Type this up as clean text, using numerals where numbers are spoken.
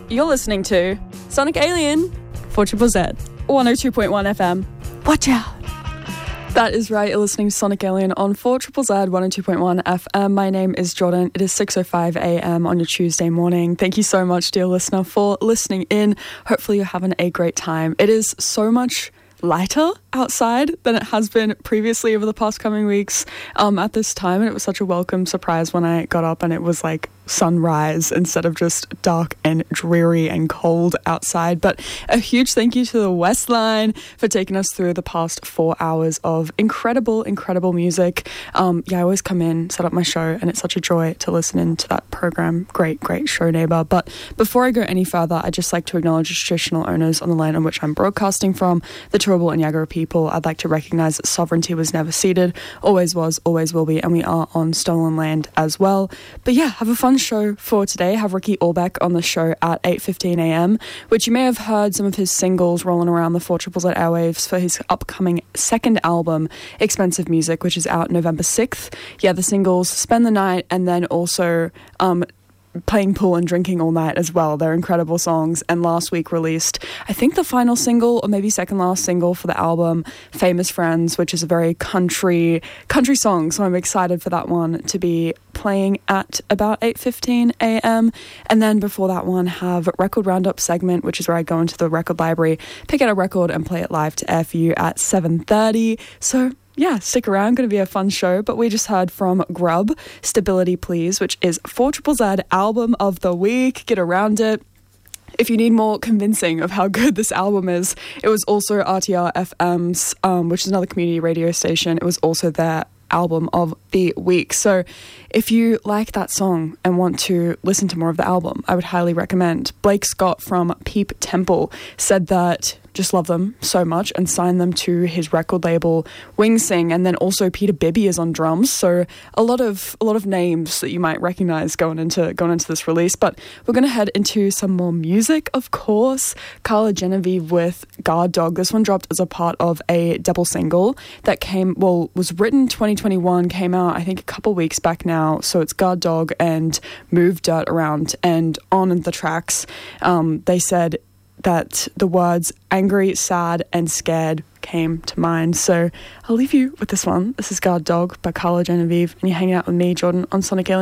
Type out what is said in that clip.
You're listening to Sonic Alien for Triple Z, 102.1 FM. Watch out! That is right, you're listening to Sonic Alien on 4ZZZ 102.1 FM. My name is Jordan. It is 6:05 a.m. on your Tuesday morning. Thank you so much, dear listener, for listening in. Hopefully you're having a great time. It is so much lighter outside than it has been previously over the past coming weeks at this time, and it was such a welcome surprise when I got up and it was like sunrise instead of just dark and dreary and cold outside. But a huge thank you to the Westline for taking us through the past 4 hours of incredible music. I always come in, set up my show, and it's such a joy to listen into that program. Great show, neighbour. But before I go any further, I'd just like to acknowledge the traditional owners on the land on which I'm broadcasting from, the Turrbal and Yagara people. I'd like to recognise that sovereignty was never ceded, always was, always will be, and we are on stolen land as well. But yeah, have a fun show for today. Have Ricky Orbeck on the show at 8:15 a.m, which you may have heard some of his singles rolling around the 4ZZZ airwaves for his upcoming second album, Expensive Music, which is out November 6th. Yeah, the singles Spend the Night and then also Playing Pool and Drinking All Night as well. They're incredible songs, and last week released, I think, the final single or maybe second last single for the album, Famous Friends, which is a very country song, so I'm excited for that one to be playing at about 8:15 a.m. And then before that one have Record Roundup segment, which is where I go into the record library, pick out a record and play it live to air for you at 7:30. So yeah, stick around, going to be a fun show. But we just heard from Grub, Stability Please, which is 4ZZZ album of the week. Get around it. If you need more convincing of how good this album is, it was also RTR FM's, which is another community radio station. It was also their album of the week. So if you like that song and want to listen to more of the album, I would highly recommend. Blake Scott from Peep Temple said that just love them so much and signed them to his record label Wing Sing. And then also Peter Bibby is on drums, so a lot of names that you might recognize going into this release. But we're going to head into some more music, of course. Carla Genevieve with Guard Dog. This one dropped as a part of a double single that was written 2021, came out I think a couple weeks back now. So it's Guard Dog and Move Dirt Around. And on the tracks, they said that the words angry, sad, and scared came to mind. So I'll leave you with this one. This is Guard Dog by Carla Genevieve, and you're hanging out with me, Jordan, on Sonic Alien.